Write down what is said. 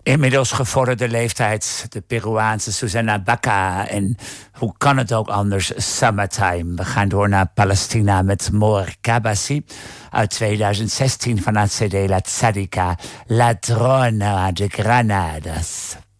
Inmiddels gevorderde leeftijd, de Peruaanse Susana Baca. En hoe kan het ook anders, Summertime. We gaan door naar Palestina met Mor Kabasi uit 2016 van het CD La Tzadika, Ladrona de Granadas.